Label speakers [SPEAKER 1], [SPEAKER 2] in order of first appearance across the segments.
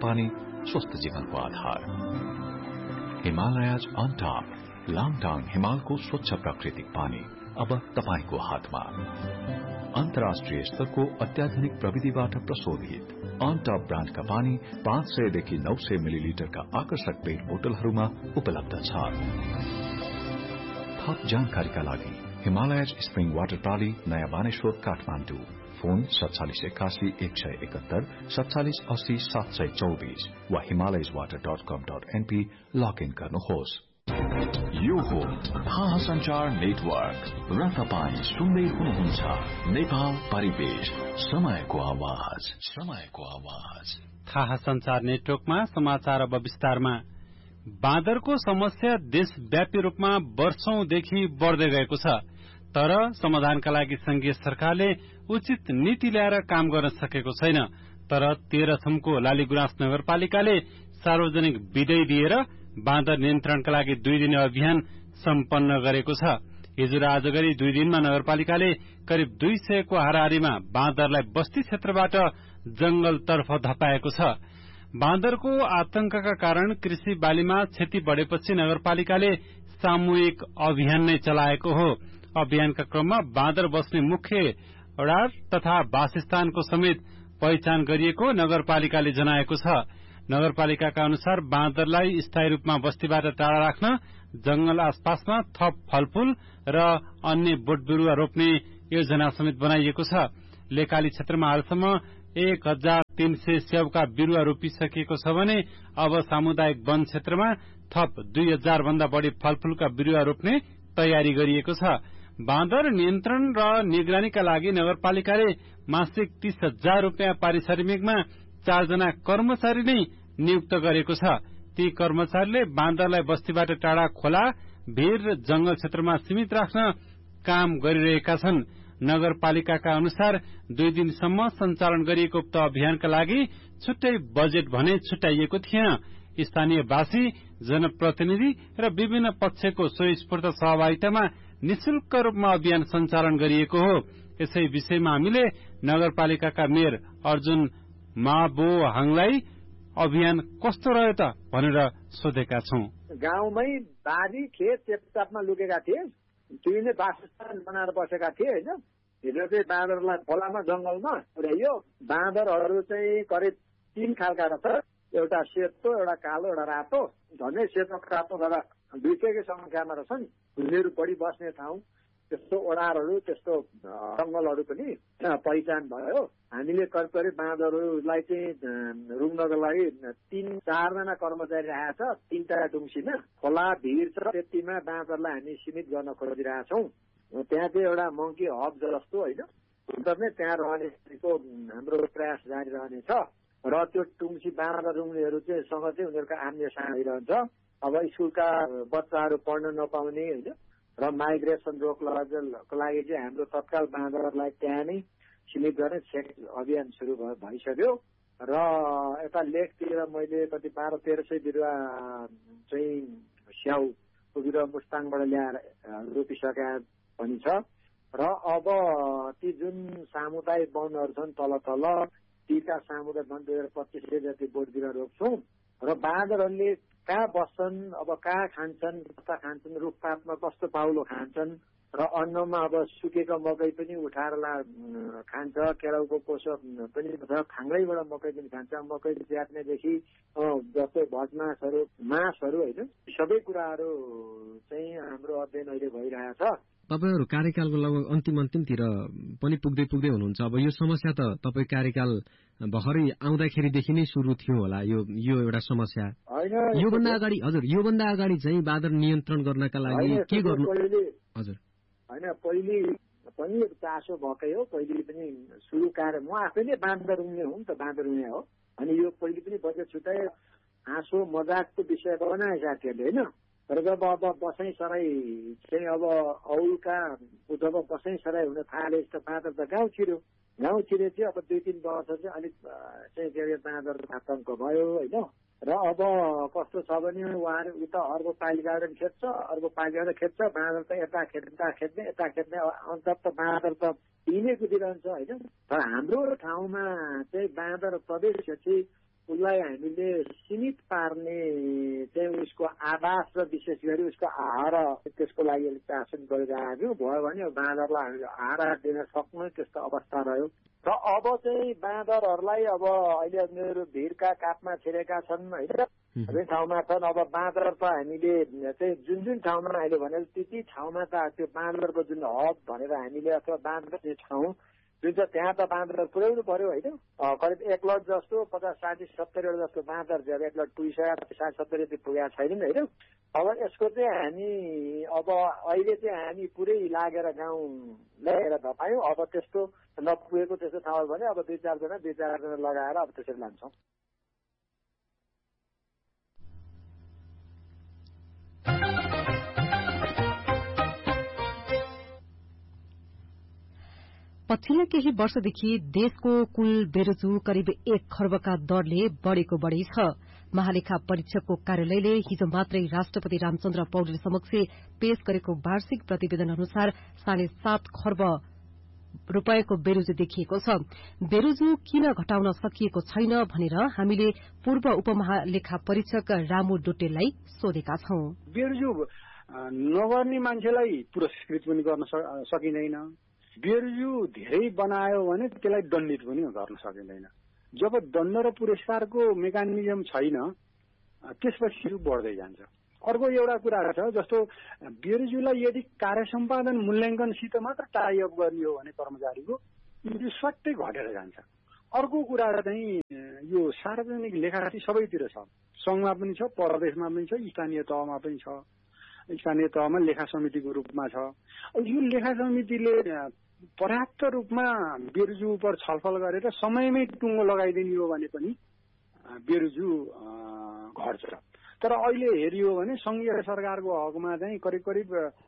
[SPEAKER 1] पानी स्वस्थ जीवनको आधार। हिमालयज अन टप, लाङटाङ हिमालको स्वच्छ प्राकृतिक पानी अब तपाईको हातमा। अन्तर्राष्ट्रिय स्तरको अत्याधुनिक प्रविधिबाट प्रशोधित अन टप ब्रान्डका पानी 500 देखि 900 मिलिलिटरका आकर्षक पेट बोतलहरूमा उपलब्ध छ। थप जानकारीका लागि हिमालयज स्प्रिङ वाटर प्रणाली, नयाँ बानेश्वर, काठमाडौँ। फोन 4781 171 4780 724 वा himalayaswater.com.np लगइन गर्नुहोस्। यो हो थाहा संचार नेटवर्क र तपाईं सुन्दै हुनुहुन्छ नेपाल परिवेश, समयको आवाज।
[SPEAKER 2] थाहा संचार नेटवर्कमा समाचार अब विस्तारमा। बाँदरको समस्या देशव्यापी रूपमा वर्षौंदेखि बढ्दै गएको छ, तर समाधानका लागि संघीय सरकारले उचित नीति ल्याएर काम गर्न सकेको छैन। तर तेह्रथुमको लालीगुराँस नगरपालिकाले सार्वजनिक विदै दिएर बाँदर नियन्त्रणका लागि 2 दिने अभियान सम्पन्न गरेको छ। हिजो र आज गरी 2 दिनमा नगरपालिकाले करिब 200 को हाराहारीमा बाँदरलाई बस्ती क्षेत्रबाट जंगलतर्फ धपाएको छ। बाँदरको आतंकका कारण कृषि बालीमा क्षति बढेपछि नगरपालिकाले सामूहिक अभियान नै चलाएको हो। अभियानका क्रममा बाँदर बस्ने मुख्य अडार तथा वासस्थानको समेत पहिचान गरिएको नगरपालिकाले जनाएको छ। नगरपालिकाका अनुसार बाँदरलाई स्थायी रूपमा बस्तीबाट टाढा राख्न जंगल आसपासमा थप फलफूल र अन्य बोट बिरूवा रोप्ने योजना समेत बनाइएको छ। लेकाली क्षेत्रमा हालसम्म 1300 स्याउका बिरूवा रोपिसकिएको छ भने अब सामुदायिक वन क्षेत्रमा थप 2000 भन्दा बढी फलफूलका बिरूवा रोप्ने तयारी गरिएको छ। बाँदर नियन्त्रण र निगरानीका लागि नगरपालिकाले मासिक 30,000 रुपियाँ पारिश्रमिकमा 4 जना कर्मचारी नै नियुक्त गरेको छ। ती कर्मचारीले बाँदरलाई बस्तीबाट टाढा खोला, भीर र जंगल क्षेत्रमा सीमित राख्न काम गरिरहेका छन्। नगरपालिकाका अनुसार 2 दिनसम्म सञ्चालन गरिएको उक्त अभियानका लागि छुट्टै बजेट भने छुट्याइएको थिएन। स्थानीयवासी, जनप्रतिनिधि र विभिन्न पक्षको स्वयस्फूर्त सहभागितामा निशुल्क रूपमा अभियान सञ्चालन गरिएको हो। यसै विषयमा हामीले नगरपालिकाका मेयर अर्जुन माबोहाङलाई अभियान कस्तो रह्यो त भनेर सोधेका छौं।
[SPEAKER 3] गाउँमै बारी खेत चेपचापमा लुकेका थिए, तिनीले वासस्थान बनाएर बसेका थिए हैन। हिजो चाहिँ बाँदरलाई खोलामा जंगलमा पुर्याइयो। बाँदरहरू चाहिँ करिब 3 खालका रहेछ, एउटा सेतो, एउटा कालो, एउटा रातो। झन्डै सेतो रातो गरेर 200 को संख्यामा रहेछन्। उनीहरू बढी बस्ने ठाउँ, त्यस्तो ओडारहरू, त्यस्तो जंगलहरू पनि पहिचान भयो। हामीले करिब बाँदरहरूलाई चाहिँ रुङ्नको लागि 3-4 जना कर्मचारी राखेको छ। 3टा टुङ्सीमा खोला भिर छ, त्यतिमा बाँदरलाई हामी सीमित गर्न खोजिरहेछौँ। त्यहाँ चाहिँ एउटा मंकी हब जस्तो होइन, नै त्यहाँ रहनेको हाम्रो प्रयास जारी रहनेछ। र त्यो टुङ्सी बाँदर रुङ्नेहरू चाहिँ सँग चाहिँ उनीहरूको आम्नेसाम भइरहन्छ। अब स्कुलका बच्चाहरू पढ्न नपाउने होइन, र माइग्रेसन रोकको लागि चाहिँ हाम्रो तत्काल बाँदरलाई त्यहाँ नै सीमित गर्ने अभियान सुरु भइसक्यो। र यता लेकतिर मैले कति 1200-1300 बिरुवा चाहिँ स्याउको बिरुवा मुस्ताङबाट ल्याएर रोपिसकेका पनि छ। र अब ती जुन सामुदायिक वनहरू छन् तल तीका सामुदायिक वन 2250 जति बोट बिरुवा रोप्छौँ। र बाँदरहरूले कहाँ बस्छन्, अब कहाँ खान्छन्, कता खान्छन्, रुखपातमा कस्तो पाउलो खान्छन्, र अन्नमा अब सुकेको मकै पनि उठाएर खान्छ, केराउको कोसो पनि खाङ्गैबाट मकै पनि खान्छ। मकै च्यात्नेदेखि जस्तै भटमासहरू, मासहरू होइन, सबै कुराहरू चाहिँ हाम्रो अध्ययन अहिले भइरहेछ।
[SPEAKER 4] तपाईहरु कार्यकालको लगभग अन्तिमतिर पनि पुग्दै हुनुहुन्छ। अब यो समस्या त तपाई कार्यकाल भर्खरै आउँदाखेरिदेखि नै सुरु थियो होला यो एउटा समस्या। योभन्दा अगाडि चाहिँ बाँदर नियन्त्रण गर्नका लागि के गर्नु? हजुर
[SPEAKER 3] हैन, पहिले पनि चासो भएकै हो। पहिले पनि सुरु कार्य म आफैले बाँदर रुङ्ने हुँ त, बाँदर रुङ्ने हो। अनि यो पहिले पनि बजेट छुट्याए हाँसो मजाकको विषय बनाए साथीहरूले होइन। तर जब अब बसाइ सराई चाहिँ अब औलका जब बसाइ सराई हुन थाले त बाँदर त गाउँ छिर्यो चाहिँ अब 2-3 वर्ष चाहिँ अलिक चाहिँ के अरे बाँदर आतंक भयो होइन। र अब कस्तो छ भने उहाँहरू उता अर्को पालिकाबाट खेद्छ, अर्को पालिकाबाट खेद्छ, बाँदर त यता खेद्ने अन्त त बाँदर त यिनै कुदिरहन्छ होइन। तर हाम्रो ठाउँमा चाहिँ बाँदर प्रवेश चाहिँ उसलाई हामीले सीमित पार्ने चाहिँ उसको आवास र विशेष गरी उसको आहार त्यसको लागि अलिक चासो गरिरहेको भयो भने बाँदरलाई हामीले आहार दिन सक्नु त्यस्तो अवस्था रह्यो र अब चाहिँ बाँदरहरूलाई अब अहिले मेरो भिरका कापमा छिरेका छन् होइन जुन ठाउँमा छन् अब बाँदर त हामीले चाहिँ जुन ठाउँमा अहिले भने त्यति ठाउँमा त त्यो बाँदरको जुन हब भनेर हामीले अथवा बाँदर ठाउँ जुन चाहिँ त्यहाँ त बाँदर पुर्याउनु पर्यो होइन करिब 1 लाख जस्तो 50, 60, 70 जस्तो बाँदर चाहिँ 1 लाख पुगिसकेका 60, 70 जति पुगेका छैनन् होइन अब यसको चाहिँ हामी अब अहिले चाहिँ हामी पुरै लागेर गाउँ ल्याएर धपायौँ अब त्यस्तो नपुगेको त्यस्तो ठाउँ भने अब 2-4 जना लगाएर अब त्यसरी लान्छौँ।
[SPEAKER 5] पछिल्ला केही वर्षदेखि देशको कुल बेरोजु करिब 1 खर्बका दरले बढेको बढी छ। महालेखा परीक्षकको कार्यालयले हिजो मात्रै राष्ट्रपति रामचन्द्र पौडेल समक्ष पेश गरेको वार्षिक प्रतिवेदन अनुसार 7.5 खर्ब रूपियाँको बेरोजु देखिएको छ। बेरोजु किन घटाउन सकिएको छैन भनेर हामीले पूर्व उपमहालेखा परीक्षक रामु डोटेललाई सोधेका छौं।
[SPEAKER 6] बेरोजु नगर्ने मान्छेलाई पुरस्कृत पनि गर्न सकिँदैन, बेरोजु धेरै बनायो भने त्यसलाई दण्डित पनि गर्न सकिँदैन। जब दण्ड र पुरस्कारको मेकानिजम छैन त्यसपछि बढ्दै जान्छ। अर्को एउटा कुरा छ जस्तो बेरोजुलाई यदि कार्य सम्पादन मूल्याङ्कनसित मात्र टाई अप गर्ने हो भने कर्मचारीको यो स्वाट्टै घटेर जान्छ। अर्को कुरा चाहिँ यो सार्वजनिक लेखासी सबैतिर छ, संघमा पनि छ, प्रदेशमा पनि छ, स्थानीय तहमा पनि छ। स्थानीय तहमा लेखा समितिको रूपमा छ। यो लेखा समितिले पर्याप्त रूपमा बेरोजु उप छलफल गरेर समयमै टुङ्गो लगाइदिने हो भने पनि बेरोजु घट्छ। तर अहिले हेरियो भने संघीय सरकारको हकमा चाहिँ करिब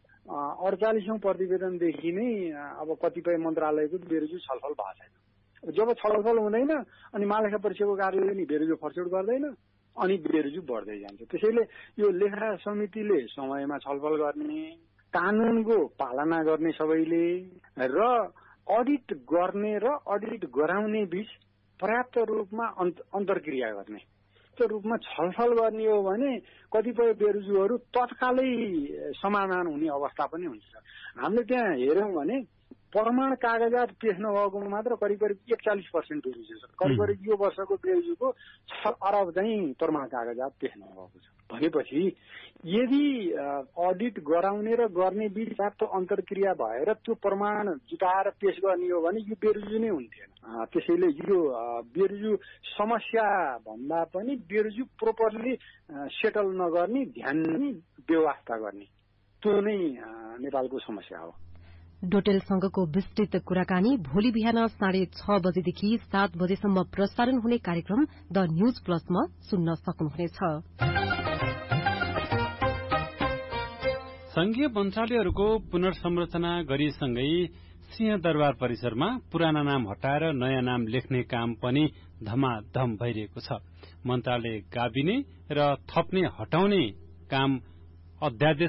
[SPEAKER 6] 48औं प्रतिवेदनदेखि नै अब कतिपय मन्त्रालयको बेरोजु छलफल भएको छैन। जब छलफल हुँदैन अनि महालेखा परीक्षकको कार्यालयले नि बेरोजु फर्चौट गर्दैन अनि बेरोजु बढ्दै जान्छ। त्यसैले यो लेखा समितिले समयमा छलफल गर्ने, कानूनको पालना गर्ने सबैले र अडिट गर्ने र अडिट गराउने बीच पर्याप्त रूपमा अन्तर्क्रिया गर्ने रूपमा छलफल गर्ने हो भने कतिपय बेरोजुहरू तत्कालै समाधान हुने अवस्था पनि हुन्छ। हामीले त्यहाँ हेर्यौं भने प्रमाण कागजात पेश नभएको मात्र करिब 41% बेरोजु छ। करिब यो वर्षको बेरोजुको 6 अरब चाहिँ प्रमाण कागजात पेश नभएको छ। भनेपछि यदि अडिट गराउने र गर्ने बीच पर्याप्त अन्तर्क्रिया भएर त्यो प्रमाण जुटाएर पेश गर्ने हो भने यो बेरोजु नै हुन्थेन। त्यसैले यो बेरोजु समस्या भन्दा पनि बेरोजु प्रोपरली सेटल नगर्ने, ध्यान व्यवस्था गर्ने, त्यो नै नेपालको समस्या हो।
[SPEAKER 5] डोटेलसँगको विस्तृत कुराकानी भोलि बिहान 6:30 बजेदेखि 7 बजेसम्म प्रसारण हुने कार्यक्रम द न्यूज प्लसमा सुन्न सक्नुहुनेछ।
[SPEAKER 2] संघीय मन्त्रालयहरूको पुनर्संरचना गरिसँगै सिंहदरबार परिसरमा पुराना नाम हटाएर नयाँ नाम लेख्ने काम पनि धमाधम भइरहेको छ। मन्त्रालय गाभिने र थप्ने हटाउने काम अध्यादेश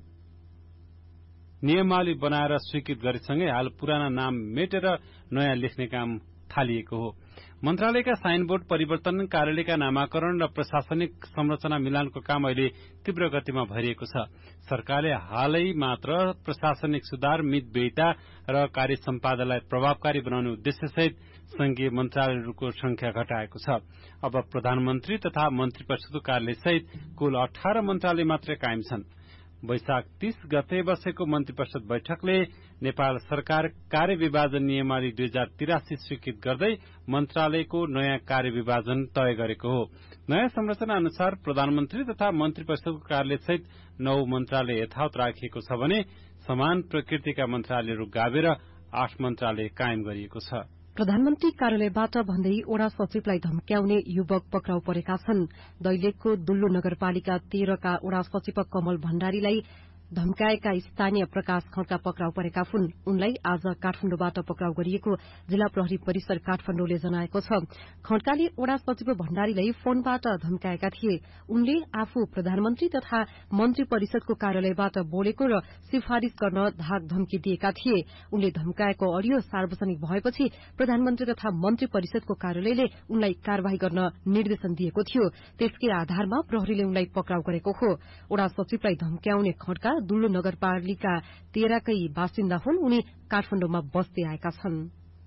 [SPEAKER 2] नियमावली बनाएर स्वीकृत गरेसँगै हाल पुराना नाम मेटेर नयाँ लेख्ने काम थालिएको हो। मन्त्रालयका साइनबोर्ड परिवर्तन, कार्यालयका नामाकरण र प्रशासनिक संरचना मिलानको काम अहिले तीव्र गतिमा भइरहेको छ। सरकारले हालै मात्र प्रशासनिक सुधार, मितव्ययिता र कार्य सम्पादनलाई प्रभावकारी बनाउने उद्देश्यसहित संघीय मन्त्रालयहरूको संख्या घटाएको छ। अब प्रधानमन्त्री तथा मन्त्री परिषदको कार्यालयसहित कुल 18 मन्त्रालय मात्रै कायम छन्। वैशाख 30 गते बसेको मन्त्री परिषद बैठकले नेपाल सरकार कार्यविभाजन नियमावली 2083 स्वीकृत गर्दै मन्त्रालयको नयाँ कार्यविभाजन तय गरेको हो। नयाँ संरचना अनुसार प्रधानमन्त्री तथा मन्त्री परिषदको कार्यालयसहित 9 मन्त्रालय यथावत राखिएको छ भने समान प्रकृतिका मन्त्रालयहरू गाभेर 8 मन्त्रालय कायम गरिएको छ।
[SPEAKER 5] प्रधानमन्त्री कार्यालयबाट भन्दै ओडा सचिवलाई धम्क्याउने युवक पक्राउ परेका छन्। दैलेखको दुल्लु नगरपालिका 13 का ओडा सचिव कमल भण्डारीलाई धम्काएका स्थानीय प्रकाश खड्का पक्राउ परेका हुन्। उनलाई आज काठमाडौँबाट पक्राउ गरिएको जिल्ला प्रहरी परिसर काठमाडौँले जनाएको छ। खड्काले वडा सचिव भण्डारीलाई फोनबाट धम्काएका थिए। उनले आफू प्रधानमन्त्री तथा मन्त्री परिषदको कार्यालयबाट बोलेको र सिफारिश गर्न धाक धम्की दिएका थिए। उनले धम्काएको अडियो सार्वजनिक भएपछि प्रधानमन्त्री तथा मन्त्री परिषदको कार्यालयले उनलाई कार्यवाही गर्न निर्देशन दिएको थियो। त्यसकै आधारमा प्रहरीले उनलाई पक्राउ गरेको हो। वडा सचिवलाई धम्क्याउने खड्का दुल्लो नगरपालिका 13 कै बासिन्दा हुन्। उनी काठमाडौँमा बस्दै आएका छन्।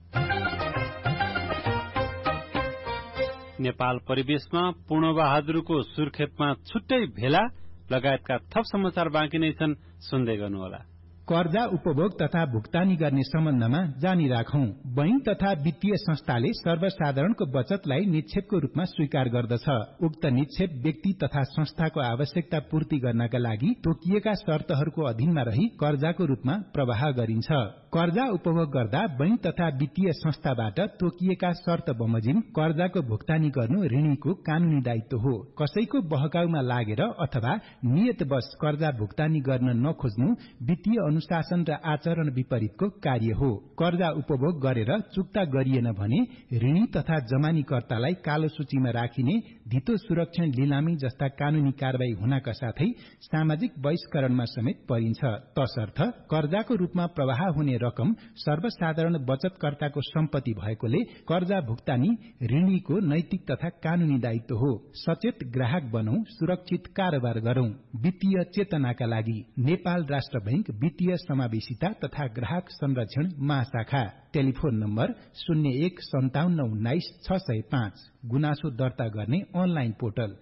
[SPEAKER 2] नेपाल परिवेशमा पूर्णबहादुरको सुर्खेतमा छुट्टै भेला लगायतका थप समाचार बाँकी नै छन्, सुन्दै गर्नुहोला।
[SPEAKER 7] कर्जा उपभोग तथा भुक्तानी गर्ने सम्बन्धमा जानी राखौं। बैंक तथा वित्तीय संस्थाले सर्वसाधारणको बचतलाई निक्षेपको रूपमा स्वीकार गर्दछ। उक्त निक्षेप व्यक्ति तथा संस्थाको आवश्यकता पूर्ति गर्नका लागि तोकिएका शर्तहरूको अधीनमा रही कर्जाको रूपमा प्रवाह गरिन्छ। कर्जा उपभोग गर्दा बैंक तथा वित्तीय संस्थाबाट तोकिएका शर्त बमोजिम कर्जाको भुक्तानी गर्नु ऋणीको कानूनी दायित्व हो। कसैको बहकाउमा लागेर अथवा नियतवश कर्जा भुक्तानी गर्न नखोज्नु वित्तीय अनुशासन र आचरण विपरीतको कार्य हो। कर्जा उपभोग गरेर चुक्ता गरिएन भने ऋणी तथा जमानीकर्तालाई कालो सूचीमा राखिने, धितो सुरक्षण लिलामी जस्ता कानूनी कारवाही हुनका साथै सामाजिक बहिष्करणमा समेत परिन्छ। तसर्थ कर्जाको रूपमा प्रवाह हुने रकम सर्वसाधारण बचतकर्ताको सम्पत्ति भएकोले कर्जा भुक्तानी ऋणीको नैतिक तथा कानूनी दायित्व हो। सचेत ग्राहक बनौं, सुरक्षित कारोबार गरौं। वित्तीय चेतनाका लागि नेपाल राष्ट्र बैंक वित्तीय समावेशिता तथा ग्राहक संरक्षण महाशाखा। टेलिफोन नम्बर 015719 गुनासो दर्ता गर्ने अनलाइन पोर्टल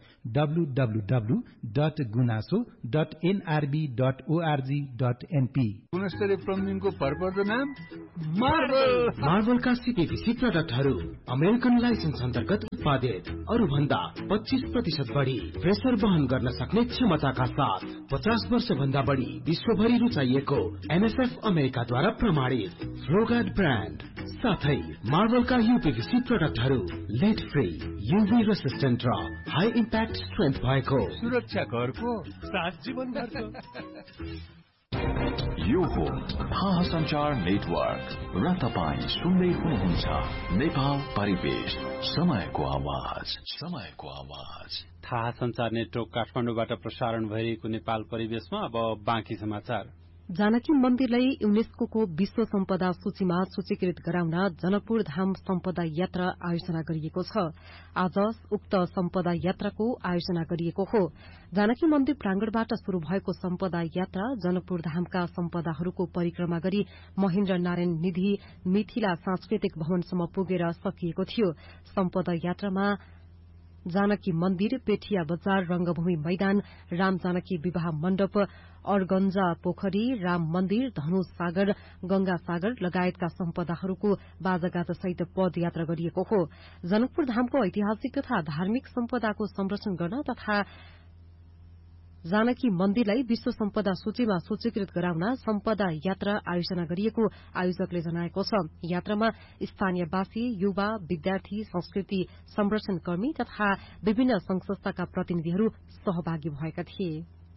[SPEAKER 7] www.gunaso.nrb.org.np।
[SPEAKER 8] गुणस्तरीय प्लम्बिङको भरपर्दो नाम
[SPEAKER 9] मार्बलका सीपीभीसी प्रडक्टहरू अमेरिकन लाइसेन्स अन्तर्गत उत्पादित, अरू भन्दा 25% बढी प्रेसर वहन गर्न सक्ने क्षमताका साथ 50 वर्ष भन्दा बढी विश्वभरि रुचाइएको MSF अमेरिकाद्वारा प्रमाणित फ्लोगार्ड ब्रान्ड साथै मार्बलका यूपीभीसी प्रडक्टहरू लेड फ्री, यूभी रेसिस्टेन्ट र हाई इम्प्याक्ट स्ट्रेन्थ भएको
[SPEAKER 8] सुरक्षा घरको साथ जीवनभरको।
[SPEAKER 1] यो हो थाहा संचार नेटवर्क र तपाईं सुन्दै हुनुहुन्छ नेपाल परिवेश, समयको आवाज, समयको आवाज।
[SPEAKER 2] थाहा संचार नेटवर्क काठमाडौँबाट प्रसारण भइरहेको नेपाल परिवेशमा अब बाँकी समाचार।
[SPEAKER 5] जानकी मन्दिरलाई युनेस्को विश्व सम्पदा सूचीमा सूचीकृत गराउन जनकपुर धाम सम्पदा यात्रा आयोजना गरिएको छ। आज उक्त सम्पदा यात्राको आयोजना गरिएको हो। जानकी मन्दिर प्रांगणबाट शुरू भएको सम्पदा यात्रा जनकपुर धामका सम्पदाहरूको परिक्रमा गरी महेन्द्र नारायण निधि मिथिला सांस्कृतिक भवनसम्म पुगेर सकिएको थियो। सम्पदा यात्रामा जानकी मन्दिर, पेठिया बजार, रंगभूमि मैदान, राम जानकी विवाह मण्डप, अरगंजा पोखरी, राम मन्दिर, धनु सागर, गंगा सागर लगायतका सम्पदाहरूको बाजागाजा सहित पदयात्रा गरिएको हो। जनकपुर धामको ऐतिहासिक तथा धार्मिक सम्पदाको संरक्षण गर्न तथा जानकी मन्दिरलाई विश्व सम्पदा सूचीमा सूचीकृत गराउन सम्पदा यात्रा आयोजना गरिएको आयोजकले जनाएको छ। यात्रामा स्थानीयवासी, युवा, विद्यार्थी, संस्कृति संरक्षण कर्मी तथा विभिन्न संघ संस्थाका प्रतिनिधिहरू सहभागी भएका थिए।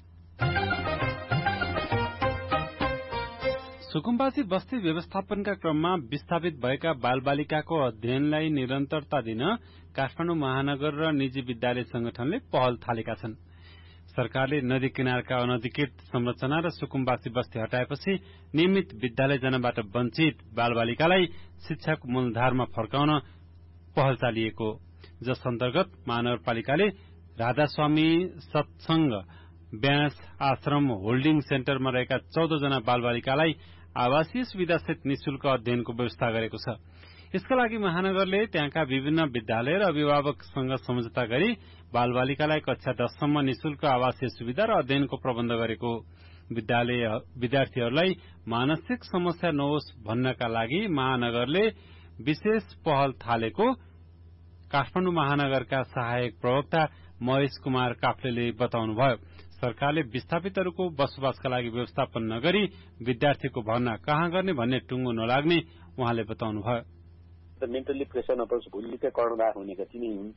[SPEAKER 2] सुकुम्बासी बस्ती व्यवस्थापनका क्रममा विस्थापित भएका बालबालिकाको अध्ययनलाई निरन्तरता दिन काठमाडौँ महानगर र निजी विद्यालय संगठनले पहल थालेका छन्। सरकारले नदी किनारका अनधिकृत संरचना र सुकुम्बासी बस्ती हटाएपछि नियमित विद्यालय जानबाट वञ्चित बालबालिकालाई शिक्षाको मूलधारमा फर्काउन पहल चालिएको, जस अन्तर्गत महानगरपालिकाले राधास्वामी सत्संग व्यास आश्रम होल्डिङ सेन्टरमा रहेका 14 जना बालबालिकालाई आवासीय सुविधासहित निशुल्क अध्ययनको व्यवस्था गरेको छ। यसका लागि महानगरले त्यहाँका विभिन्न विद्यालय र अभिभावकसँग सम्झौता गरी बालबालिकालाई कक्षा 10 सम्म निशुल्क आवासीय सुविधा र अध्ययनको प्रबन्ध गरेको। विद्यार्थीहरूलाई मानसिक समस्या नहोस् भन्नका लागि महानगरले विशेष पहल थालेको काठमाडौँ महानगरका सहायक प्रवक्ता महेश कुमार काफ्लेले बताउनुभयो। सरकारले विस्थापितहरूको बसोबासका लागि व्यवस्थापन नगरी विद्यार्थीको भर्ना कहाँ गर्ने भन्ने टुङ्गो नलाग्ने उहाँले बताउनुभयो।
[SPEAKER 10] मेन्टली प्रेसर नपरोस्, भोलिका कर्णदार हुने कति नै हुन्,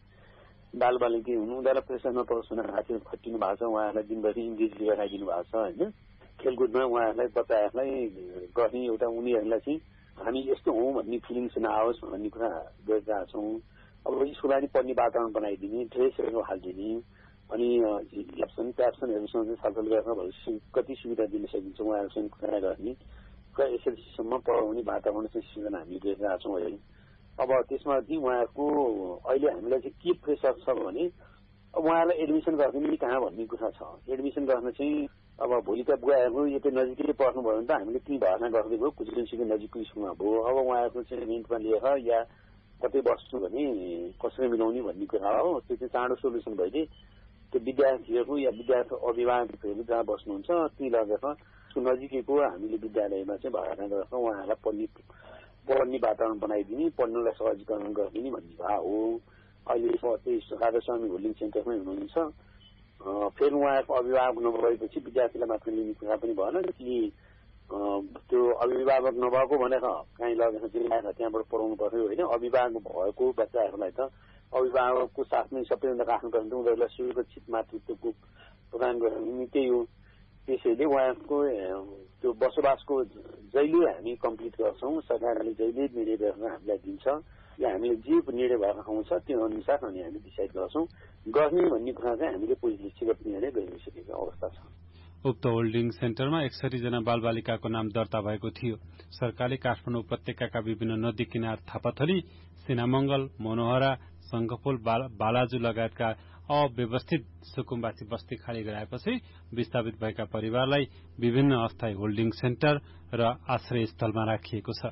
[SPEAKER 10] बालबालिकै हुनु, उनीहरूलाई प्रेसर नपरोस् भनेर हातमा खटिनु भएको छ। उहाँहरूलाई दिनभरि इङ्ग्रेजी राखिदिनु भएको छ होइन। खेलकुदमा उहाँहरूलाई बच्चाहरूलाई गर्ने एउटा उनीहरूलाई चाहिँ हामी यस्तो हौँ भन्ने फिलिङ्स नआओस् भन्ने कुरा गरिरहेका छौँ। अब स्कुललाई नि पढ्ने वातावरण बनाइदिने, ड्रेसहरू हालिदिने, अनि इलेक्सन प्याप्सनहरूसँग छलफल गरेर भविष्य कति सुविधा दिन सकिन्छ उहाँहरूसँग कुरा गर्ने एसएलसीसम्म पढाउने वातावरण चाहिँ सृजना हामी गरिरहेका छौँ अहिले। अब त्यसमा चाहिँ उहाँहरूको अहिले हामीलाई चाहिँ के प्रेसर छ भने उहाँहरूलाई एडमिसन गरिदिनु नि कहाँ भन्ने कुरा छ। एडमिसन गर्न चाहिँ अब भोलिका बुवाहरू यतै नजिकै पढ्नुभयो भने त हामीले त्यहीँ भर्ना गर्दै भयो, कुचबिहानसुकै नजिकको स्कुलमा भयो। अब उहाँहरूको चाहिँ रेन्टमा लिएर या कतै बस्छु भने कसरी मिलाउने भन्ने कुरा हो। त्यो चाहिँ चाँडो सोल्युसन भइदिए त्यो विद्यार्थीहरू या विद्यार्थी अभिभावकहरू जहाँ बस्नुहुन्छ त्यहीँ लगेर नजिकैको हामीले विद्यालयमा चाहिँ भर्ना गरेर उहाँहरूलाई पढ्ने वातावरण बनाइदिने, पढ्नलाई सहजीकरण गरिदिने भन्ने भए हो। अहिले त्यही राधास्वामी होल्डिङ सेन्टरमै हुनुहुन्छ। फेरि उहाँको अभिभावक नभएपछि विद्यार्थीलाई मात्र लिने कुरा पनि भएन कि त्यो अभिभावक नभएको भनेर कहीँ लगेर जिल्लाएर त्यहाँबाट पढाउनु पर्यो होइन। अभिभावक भएको बच्चाहरूलाई त अभिभावकको साथमै सबैभन्दा राख्नुपर्ने उनीहरूलाई सुरक्षित मातृत्वको प्रदान गर्ने त्यही हो। त्यसैले उहाँको त्यो बसोबासको जहिले हामी कम्प्लिट गर्छौँ, सरकारले जहिले निर्णय गरेर हामीलाई दिन्छ या हामीले जे निर्णय भएर आउँछ त्यो अनुसार अनि हामी डिसाइड गर्छौँ गर्ने भन्ने कुरा चाहिँ हामीले पूर्वनिश्चित निर्णय गरिसकेको अवस्था छ।
[SPEAKER 2] उक्त होल्डिङ सेन्टरमा 61 जना बालबालिकाको नाम दर्ता भएको थियो। सरकारले काठमाडौँ उपत्यकाका विभिन्न नदी किनार थापाथली, सिनामंगल, मनोहरा, शंखपुल, बालाजु लगायतका अव्यवस्थित सुकुम्बासी बस्ती खाली गराएपछि विस्थापित भएका परिवारलाई विभिन्न अस्थायी होल्डिङ सेन्टर र आश्रय स्थलमा राखिएको छ।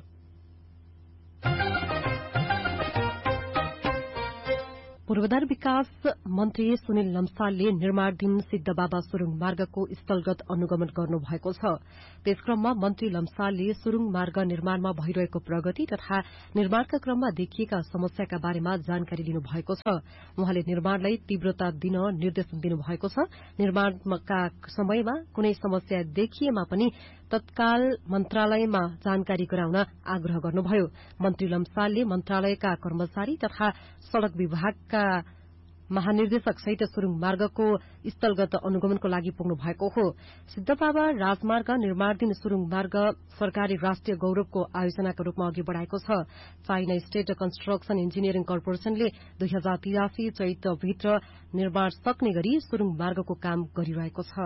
[SPEAKER 5] पूर्वाधार विकास मन्त्री सुनिल लम्सालले निर्माणाधीन सिद्धबाबा सुरुङ मार्गको स्थलगत अनुगमन गर्नुभएको छ। त्यस क्रममा मन्त्री लम्सालले सुरुङ मार्ग निर्माणमा भइरहेको प्रगति तथा निर्माणका क्रममा देखिएका समस्याका बारेमा जानकारी लिनुभएको छ। उहाँले निर्माणलाई तीव्रता दिन निर्देशन दिनुभएको छ। निर्माणका समयमा कुनै समस्या देखिएमा पनि तत्काल मन्त्रालयमा जानकारी गराउन आग्रह गर्नुभयो। मन्त्री लम्सालले मन्त्रालयका कर्मचारी तथा सड़क विभागका महानिर्देशक सहित सुरुङ मार्गको स्थलगत अनुगमनको लागि पुग्नु भएको हो। सिद्धबाबा राजमार्ग निर्माणाधीन सुरुङ मार्ग सरकारी राष्ट्रिय गौरवको आयोजनाका रूपमा अघि बढ़ाएको छ। चाइना स्टेट कन्स्ट्रक्सन इन्जिनियरिङ कर्पोरेशनले 2083 चैतभित्र निर्माण सक्ने गरी सुरुङ मार्गको काम गरिरहेको छ।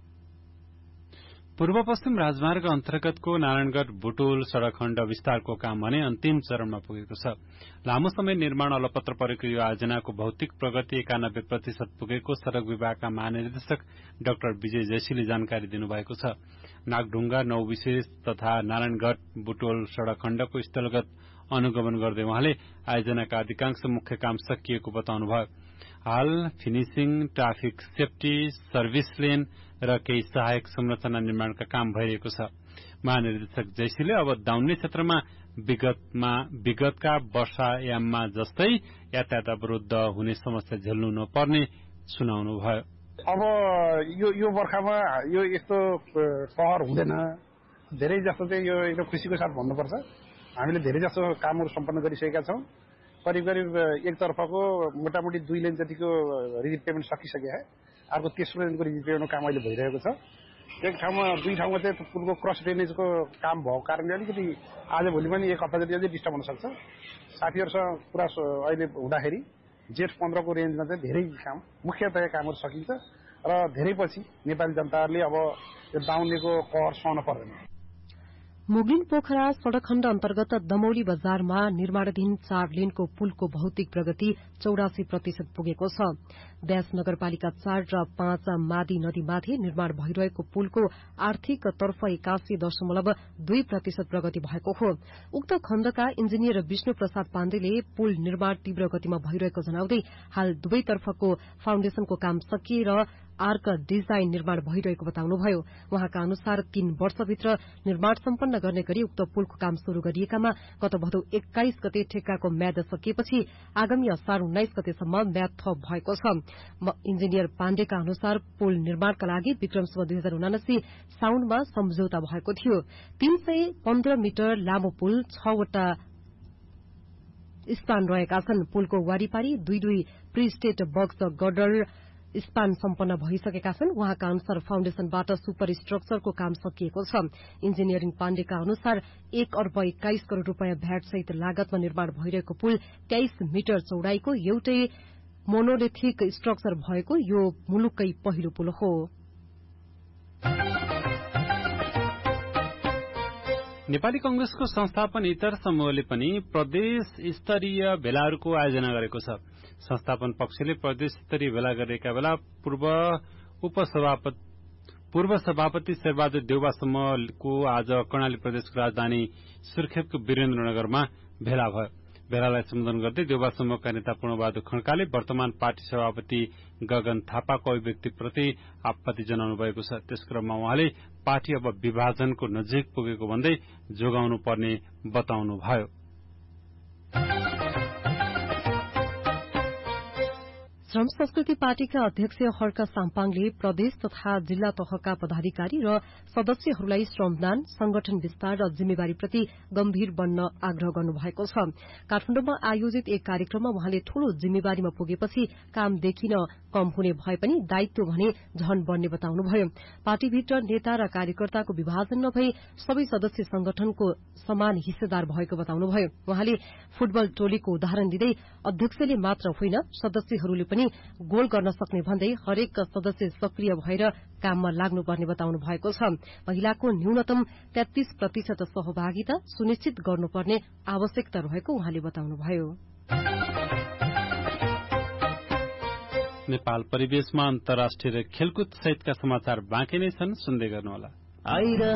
[SPEAKER 2] पूर्व पश्चिम राजमार्ग अन्तर्गतको नारायणगढ़ बुटोल सड़क खण्ड विस्तारको काम भने अन्तिम चरणमा पुगेको छ। लामो समय निर्माण अलपत्र परेको यो आयोजनाको भौतिक प्रगति 91% पुगेको सड़क विभागका महानिर्देशक डाक्टर विजय जैसीले जानकारी दिनुभएको छ। नागढुंगा 9 विशेष तथा नारायणगढ़ बुटोल सड़क खण्डको स्थलगत अनुगमन गर्दै उहाँले आयोजनाका अधिकांश मुख्य काम सकिएको बताउनुभयो। हाल finishing, traffic safety, service lane र केही सहायक संरचना निर्माणका काम भइरहेको छ। महानिर्देशक जैसीले अब दाउन्ने क्षेत्रमा विगतका वर्षायाममा जस्तै यातायात अवरुद्ध हुने समस्या झेल्नु नपर्ने सुनाउनुभयो।
[SPEAKER 11] अब यो बर्खामा यो यस्तो कहर हुँदैन। धेरै जस्तो चाहिँ यो एकदम खुसीको साथ भन्नुपर्छ। हामीले धेरै जस्तो कामहरू सम्पन्न गरिसकेका छौं। करिब एकतर्फको मोटामोटी 2 लेन जतिको रिजिट पेमेन्ट सकिसक्यो है। अर्को तेस्रो लेनको रिजिट पेमेन्टको काम अहिले भइरहेको छ। एक ठाउँमा 2 ठाउँमा चाहिँ पुलको क्रस ड्रेनेजको काम भएको कारणले अलिकति आज भोलि पनि एक हप्ता जति अझै डिस्टर्ब हुन सक्छ। साथीहरूसँग पुरा अहिले हुँदाखेरि जेठ 15 को रेन्जमा चाहिँ धेरै काम मुख्यतया कामहरू सकिन्छ र धेरै पछि नेपाली जनताहरूले अब यो दाउनेको कहर सहन पर्दैन।
[SPEAKER 5] मुगलिन पोखरा सड़क खण्ड अन्तर्गत दमौली बजारमा निर्माणाधीन 4 लेनको पुलको भौतिक प्रगति 84% पुगेको छ। व्यास नगरपालिका 4 र 5 मादी नदीमाथि निर्माण भइरहेको पुलको आर्थिक तर्फ 81.2% प्रगति भएको हो। उक्त खण्डका इन्जिनियर विष्णु प्रसाद पाण्डेले पुल निर्माण तीव्र गतिमा भइरहेको जनाउँदै हाल दुवैतर्फको फाउन्डेशनको काम सकिएर आर्क डिजाइन निर्माण भइरहेको बताउनुभयो। उहाँका अनुसार 3 वर्षभित्र निर्माण सम्पन्न गर्ने गरी उक्त पुलको काम शुरू गरिएकामा गत भदौ 21 गते ठेक्काको म्याद सकिएपछि आगामी असार 19 गतेसम्म म्याद थप भएको छ। इन्जिनियर पाण्डेका अनुसार पुल निर्माणका लागि विक्रमसम्म 2079 साउनमा सम्झौता भएको थियो। 315 मिटर लामो पुल 6 वटा स्पान रहेका छन्। पुलको वारिपारी 2 pre state box girder span सम्पन्न भइसकेका छन्। उहाँका अनुसार फाउन्डेशनबाट सुपर स्ट्रक्चरको काम सकिएको छ। इन्जिनियरिङ पाण्डेका अनुसार 1 अर्ब 21 करोड़ रूपियाँ भ्याट सहित लागतमा निर्माण भइरहेको पुल 23 मिटर चौड़ाईको एउटै मोनोलिथिक स्ट्रक्चर भएको यो मुलुककै पहिलो पुल हो।
[SPEAKER 2] नेपाली कंग्रेसको संस्थापन इतर समूहले पनि प्रदेश स्तरीय भेलाहरूको आयोजना गरेको छ। संस्थापन पक्षले प्रदेश स्तरीय भेला गरेका बेला पूर्व सभापति शेरबहादुर देउवा समूहको आज कर्णाली प्रदेशको राजधानी सुर्खेतको वीरेन्द्रनगरमा भेला भयो। भेलालाई सम्बोधन गर्दै देउवा समूहका नेता पूर्णबहादुर खड्काले वर्तमान पार्टी सभापति गगन थापाको अभिव्यक्तिप्रति आपत्ति जनाउनु भएको छ। त्यस क्रममा उहाँले पार्टी अब विभाजनको नजिक पुगेको भन्दै जोगाउनु पर्ने बताउनुभयो।
[SPEAKER 5] श्रम संस्कृति पार्टीका अध्यक्ष हर्क साम्पाङले प्रदेश तथा जिल्ला तहका पदाधिकारी र सदस्यहरूलाई श्रमदान, संगठन विस्तार र जिम्मेवारीप्रति गम्भीर बन्न आग्रह गर्नुभएको छ। काठमाडौँमा आयोजित एक कार्यक्रममा उहाँले ठूलो जिम्मेवारीमा पुगेपछि काम देखिन कम हुने भए पनि दायित्व भने झन बढ्ने बताउनुभयो। पार्टीभित्र नेता र कार्यकर्ताको विभाजन नभई सबै सदस्य संगठनको समान हिस्सेदार भएको बताउनुभयो। उहाँले फुटबल टोलीको उदाहरण दिँदै अध्यक्षले मात्र होइन सदस्यहरूले पनि गोल गर्न सक्ने भन्दै हरेक सदस्य सक्रिय भएर काममा लाग्नुपर्ने बताउनु भएको छ। महिलाको न्यूनतम 33% सहभागिता सुनिश्चित गर्नुपर्ने आवश्यकता रहेको उहाँले बताउनुभयो।
[SPEAKER 2] नेपाल परिवेशमा अन्तर्राष्ट्रिय खेलकुद सहितका समाचार बाँकी नै छन्, सुन्दै गर्नुहोला।